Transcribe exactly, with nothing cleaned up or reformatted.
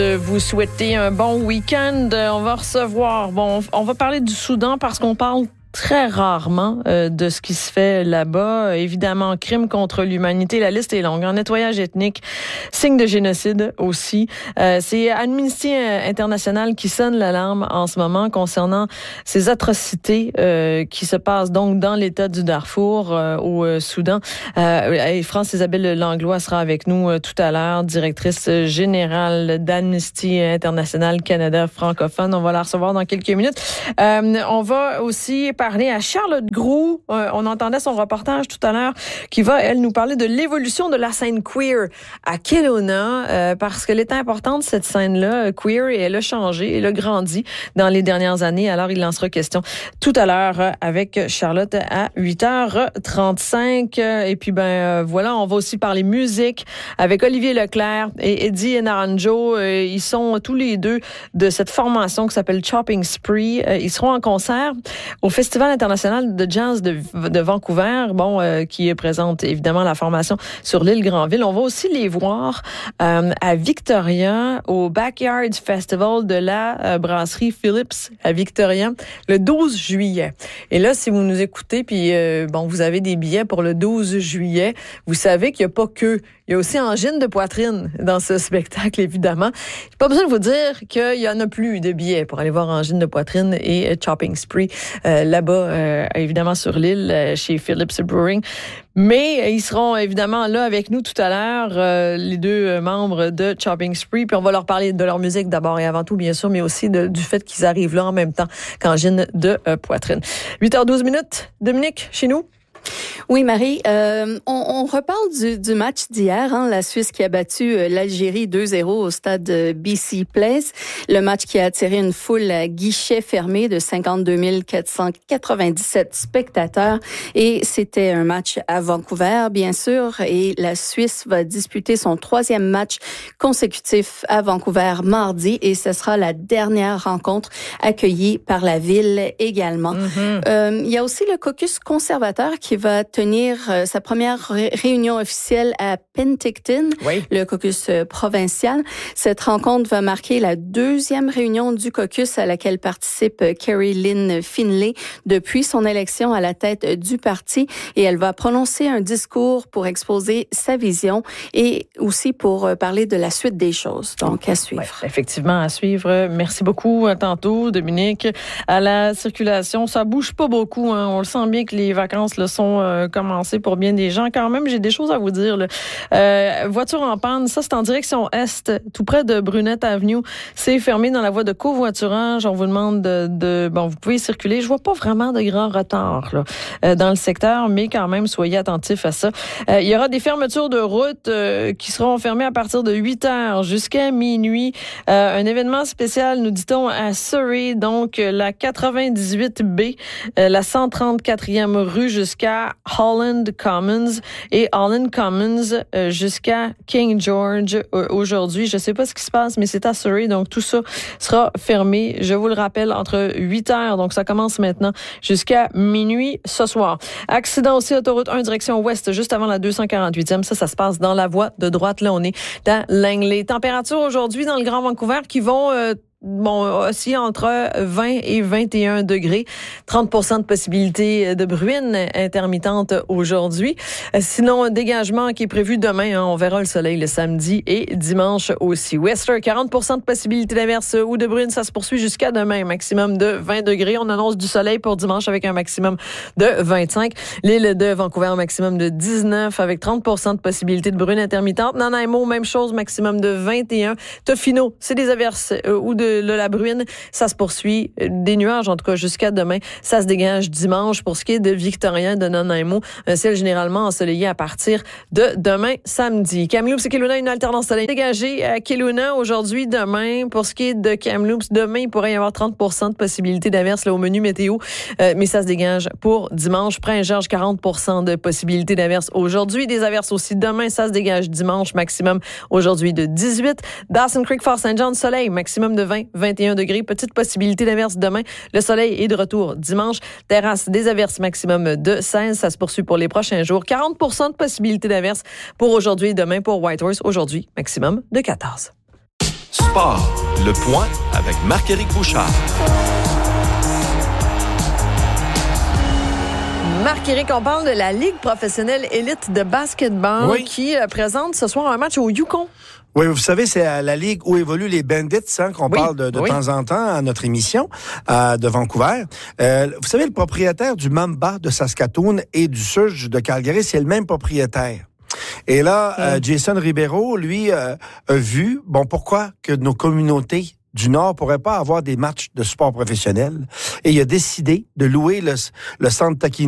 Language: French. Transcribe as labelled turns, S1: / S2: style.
S1: de vous souhaiter un bon week-end. On va recevoir, bon, on va parler du Soudan parce qu'on parle très rarement euh, de ce qui se fait là-bas. Évidemment, crime contre l'humanité, la liste est longue. Un nettoyage ethnique, signe de génocide aussi. Euh, c'est Amnesty International qui sonne l'alarme en ce moment concernant ces atrocités euh, qui se passent donc dans l'État du Darfour euh, au euh, Soudan. Euh, et France-Isabelle Langlois sera avec nous euh, tout à l'heure, directrice générale d'Amnesty International Canada francophone. On va la recevoir dans quelques minutes. Euh, on va aussi parler à Charlotte Groulx. Euh, on entendait son reportage tout à l'heure qui va, elle, nous parler de l'évolution de la scène queer à Kelowna euh, parce qu'elle est importante, cette scène-là, queer, et elle a changé, elle a grandi dans les dernières années. Alors, il en sera question tout à l'heure avec Charlotte à huit heures trente-cinq. Et puis, ben euh, voilà, on va aussi parler musique avec Olivier Leclerc et Eddie Naranjo. Euh, ils sont tous les deux de cette formation qui s'appelle Chopping Spree. Euh, ils seront en concert au Festival international de jazz de, de Vancouver, bon, euh, qui présente évidemment la formation sur l'île Granville. On va aussi les voir euh, à Victoria, au Backyard Festival de la euh, brasserie Phillips à Victoria, le douze juillet. Et là, si vous nous écoutez, puis euh, bon, vous avez des billets pour le douze juillet, vous savez qu'il n'y a pas que, il y a aussi angine de poitrine dans ce spectacle, évidemment. J'ai pas besoin de vous dire qu'il y en a plus de billets pour aller voir angine de poitrine et Chopping Spree euh, là-bas, euh, évidemment, sur l'île, euh, chez Phillips Brewing. Mais euh, ils seront évidemment là avec nous tout à l'heure, euh, les deux euh, membres de Chopping Spree. Puis on va leur parler de leur musique d'abord et avant tout, bien sûr, mais aussi de, du fait qu'ils arrivent là en même temps qu'angine de euh, poitrine. huit heures douze minutes. Dominique, chez nous?
S2: Oui, Marie, euh, on, on reparle du, du match d'hier, hein, la Suisse qui a battu euh, l'Algérie deux zéro au stade de B C Place. Le match qui a attiré une foule à guichet fermé de cinquante-deux mille quatre cent quatre-vingt-dix-sept spectateurs. Et c'était un match à Vancouver, bien sûr. Et la Suisse va disputer son troisième match consécutif à Vancouver mardi. Et ce sera la dernière rencontre accueillie par la ville également. Mm-hmm. Euh, il y a aussi le caucus conservateur qui va tenir euh, sa première ré- réunion officielle à Penticton, oui. le caucus euh, provincial. Cette rencontre va marquer la deuxième réunion du caucus à laquelle participe euh, Carrie Lynn Finlay depuis son élection à la tête euh, du parti, et elle va prononcer un discours pour exposer sa vision et aussi pour euh, parler de la suite des choses. Donc, à suivre.
S1: Ouais, effectivement, à suivre. Merci beaucoup. À tantôt, Dominique. À la circulation, ça bouge pas beaucoup. Hein. On le sent bien que les vacances là, sont euh, commencées pour bien des gens. Quand même, j'ai des choses à vous dire. Là. Euh, voiture en panne, ça c'est en direction est, tout près de Brunette Avenue. C'est fermé dans la voie de covoiturage. On vous demande de, de bon, vous pouvez circuler. Je vois pas vraiment de grands retards là, euh, dans le secteur, mais quand même, soyez attentifs à ça. Euh, il y aura des fermetures de route euh, qui seront fermées à partir de huit heures jusqu'à minuit. Euh, un événement spécial, nous dit-on, à Surrey, donc la quatre-vingt-dix-huit B, euh, la cent trente-quatrième rue jusqu'à Holland Commons et Holland Commons euh, jusqu'à King George euh, aujourd'hui. Je sais pas ce qui se passe, mais c'est à Surrey, donc tout ça sera fermé. Je vous le rappelle, entre huit heures, donc ça commence maintenant, jusqu'à minuit ce soir. Accident aussi, autoroute un, direction ouest, juste avant la deux cent quarante-huitième. Ça, ça se passe dans la voie de droite. Là, on est dans Langley. Température aujourd'hui dans le Grand Vancouver qui vont... Euh, Bon, aussi entre vingt et vingt et un degrés. trente pour cent de possibilité de bruine intermittente aujourd'hui. Sinon, un dégagement qui est prévu demain. Hein, on verra le soleil le samedi et dimanche aussi. Wester, quarante pour cent de possibilité d'averse ou de bruine. Ça se poursuit jusqu'à demain. Maximum de vingt degrés. On annonce du soleil pour dimanche avec un maximum de vingt-cinq. L'île de Vancouver, un maximum de dix-neuf avec trente pour cent de possibilité de bruine intermittente. Nanaimo, même chose, maximum de vingt et un. Tofino, c'est des averses euh, ou de Le, la bruine, ça se poursuit. Des nuages, en tout cas, jusqu'à demain. Ça se dégage dimanche. Pour ce qui est de Victoria, de Nanaimo, un ciel généralement ensoleillé à partir de demain, samedi. Kamloops et Kelowna, une alternance soleil dégagée à Kelowna aujourd'hui, demain. Pour ce qui est de Kamloops, demain, il pourrait y avoir trente pour cent de possibilité d'averse là, au menu météo, euh, mais ça se dégage pour dimanche. Prince-Georges, quarante pour cent de possibilité d'averse aujourd'hui. Des averses aussi demain, ça se dégage dimanche. Maximum aujourd'hui de dix-huit. Dawson Creek, Fort Saint John, soleil, maximum de vingt. vingt et un degrés. Petite possibilité d'averse demain. Le soleil est de retour dimanche. Terrasse, des averses maximum de seize. Ça se poursuit pour les prochains jours. quarante pour cent de possibilité d'averse pour aujourd'hui et demain pour Whitehorse. Aujourd'hui, maximum de quatorze.
S3: Sport, le point avec Marc-Éric Bouchard.
S1: Marc-Éric, on parle de la Ligue professionnelle élite de basketball oui. qui euh, présente ce soir un match au Yukon.
S4: Oui, vous savez, c'est à la Ligue où évoluent les Bandits, hein, qu'on oui, parle de, de oui. temps en temps à notre émission euh, de Vancouver. Euh, vous savez, le propriétaire du Mamba de Saskatoon et du Surge de Calgary, c'est le même propriétaire. Et là, mmh. euh, Jason Ribeiro, lui, euh, a vu, bon, pourquoi que nos communautés du Nord pourraient pas avoir des matchs de sport professionnel. Et il a décidé de louer le, le centre Taquini